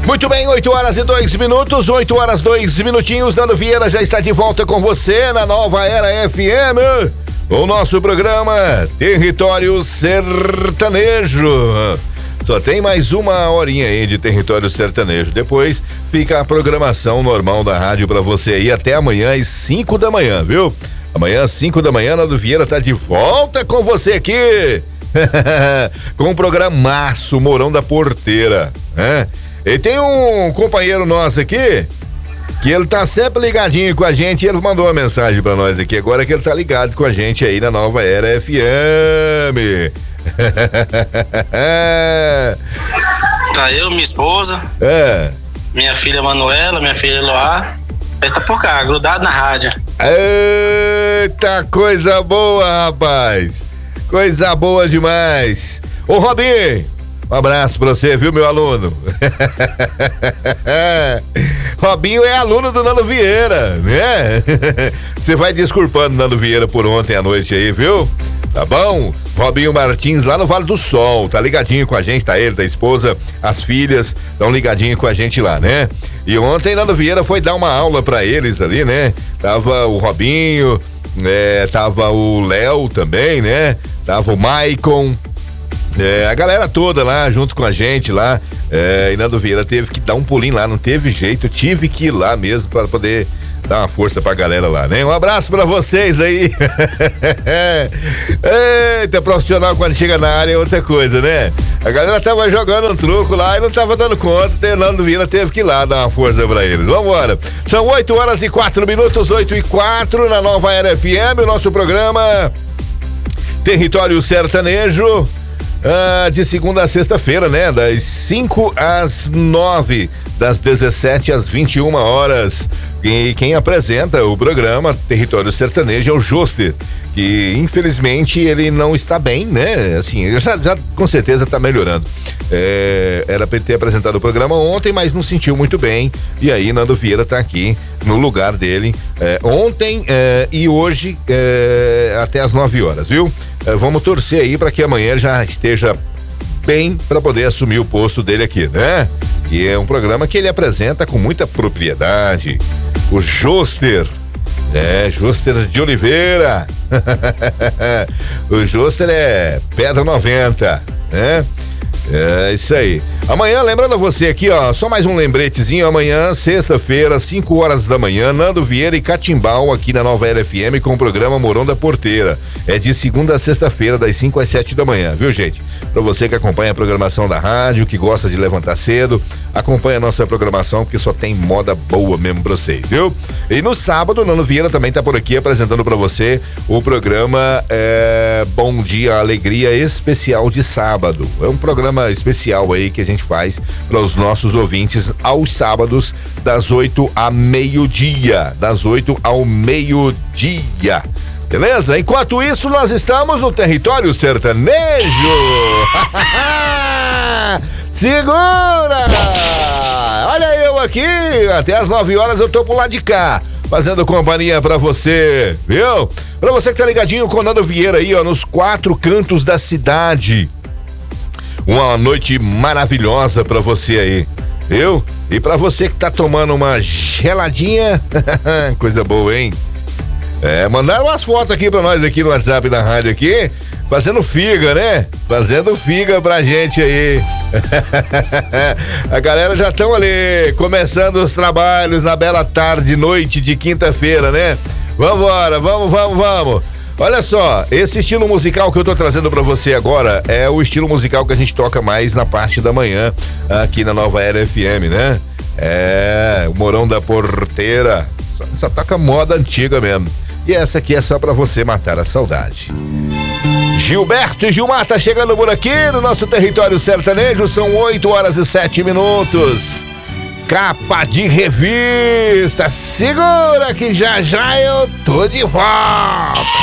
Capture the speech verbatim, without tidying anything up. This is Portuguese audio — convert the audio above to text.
Muito bem, oito horas e dois minutos, oito horas dois minutinhos. Nando Vieira já está de volta com você na Nova Era F M. O nosso programa Território Sertanejo. Só tem mais uma horinha aí de Território Sertanejo. Depois fica a programação normal da rádio pra você aí até amanhã às cinco da manhã, viu? Amanhã às cinco da manhã, Nando Vieira tá de volta com você aqui. Com um programaço, Mourão da Porteira, né? E tem um companheiro nosso aqui que ele tá sempre ligadinho com a gente, e ele mandou uma mensagem pra nós aqui agora que ele tá ligado com a gente aí na Nova Era F M. Tá eu, minha esposa, é. minha filha Manuela, minha filha Eloá, está por cá, grudado na rádio. Eita, coisa boa, rapaz. Coisa boa demais. Ô, Robinho, um abraço pra você, viu, meu aluno? Robinho é aluno do Nando Vieira, né? Você vai desculpando Nando Vieira por ontem à noite aí, viu? Tá bom? Robinho Martins lá no Vale do Sol, tá ligadinho com a gente, tá ele, tá a esposa, as filhas, tão ligadinho com a gente lá, né? E ontem Nando Vieira foi dar uma aula pra eles ali, né? Tava o Robinho, é, tava o Léo também, né? Tava o Maicon, é, a galera toda lá junto com a gente lá, é, e Nando Vieira teve que dar um pulinho lá, não teve jeito, eu tive que ir lá mesmo para poder dar uma força pra galera lá, né? Um abraço pra vocês aí. Eita, profissional quando chega na área é outra coisa, né? A galera tava jogando um truco lá e não tava dando conta, e Nando Vieira teve que ir lá dar uma força pra eles. Vambora. São oito horas e quatro minutos, oito e quatro na Nova Era F M, o nosso programa Território Sertanejo, ah, de segunda a sexta-feira, né? Das cinco às nove, das dezessete às vinte e uma horas. E quem apresenta o programa Território Sertanejo é o Joster, que infelizmente ele não está bem, né? Assim, já, já com certeza está melhorando. É, era para ele ter apresentado o programa ontem, mas não sentiu muito bem. E aí Nando Vieira está aqui no lugar dele é, ontem é, e hoje é, até às nove horas, viu? É, vamos torcer aí para que amanhã já esteja bem para poder assumir o posto dele aqui, né? E é um programa que ele apresenta com muita propriedade. O Joster, é, Joster de Oliveira. O Joster é pedra noventa, né? É isso aí. Amanhã, lembrando a você aqui, ó, só mais um lembretezinho. Amanhã, sexta-feira, cinco horas da manhã, Nando Vieira e Catimbau aqui na Nova Era F M com o programa Mourão da Porteira. É de segunda a sexta-feira, das cinco às sete da manhã, viu, gente? Pra você que acompanha a programação da rádio, que gosta de levantar cedo, acompanha a nossa programação, porque só tem moda boa mesmo pra vocês, viu? E no sábado, Nando Vieira também tá por aqui apresentando pra você o programa é, Bom Dia Alegria Especial de Sábado. É um programa especial aí que a gente faz para os nossos ouvintes aos sábados, das oito a meio-dia. Das oito ao meio-dia. Beleza? Enquanto isso, nós estamos no Território Sertanejo. Segura! Olha eu aqui, até as nove horas eu tô por lá de cá, fazendo companhia pra você, viu? Pra você que tá ligadinho com o Nando Vieira aí, ó, nos quatro cantos da cidade. Uma noite maravilhosa pra você aí, viu? E pra você que tá tomando uma geladinha, coisa boa, hein? É, mandaram umas fotos aqui pra nós aqui no WhatsApp da rádio aqui, fazendo figa, né? Fazendo figa pra gente aí. A galera já estão ali, começando os trabalhos na bela tarde, noite de quinta-feira, né? Vambora, vamos, vamos, vamos. Olha só, esse estilo musical que eu tô trazendo pra você agora é o estilo musical que a gente toca mais na parte da manhã aqui na Nova Era F M, né? É, o Mourão da Porteira, só, só toca moda antiga mesmo. E essa aqui é só pra você matar a saudade. Gilberto e Gilmar tá chegando por aqui no nosso Território Sertanejo, são oito horas e sete minutos. Capa de revista, segura que já já eu tô de volta.